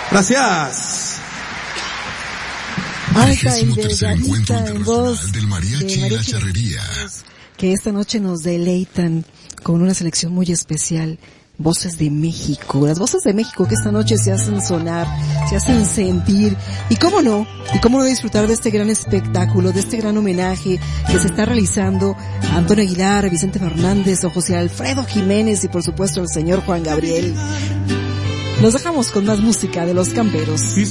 Gracias. Alta y delgadita en voz del mariachi y la charrería, que esta noche nos deleitan con una selección muy especial. Voces de México, las voces de México que esta noche se hacen sonar, se hacen sentir, y cómo no disfrutar de este gran espectáculo, de este gran homenaje que se está realizando a Antonio Aguilar, a Vicente Fernández, a José Alfredo Jiménez y por supuesto al señor Juan Gabriel. Nos dejamos con más música de Los Camperos.